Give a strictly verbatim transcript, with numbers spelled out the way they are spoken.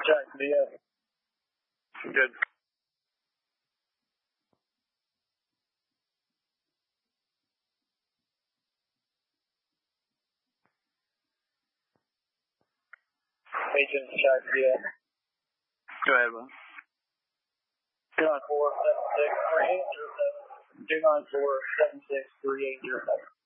Check, B S. Good. Agent check, B S. Go ahead, Will. two nine four seven six three eight zero seven. two nine four seven six three eight zero seven.